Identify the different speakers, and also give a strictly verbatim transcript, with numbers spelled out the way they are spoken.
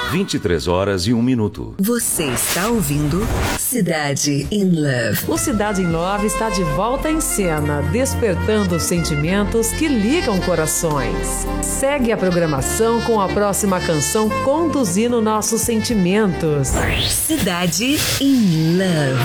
Speaker 1: vinte e três horas e um minuto.
Speaker 2: Você está ouvindo Cidade in Love.
Speaker 3: O Cidade in Love está de volta em cena, despertando sentimentos que ligam corações. Segue a programação com a próxima canção conduzindo nossos sentimentos.
Speaker 2: Cidade in Love.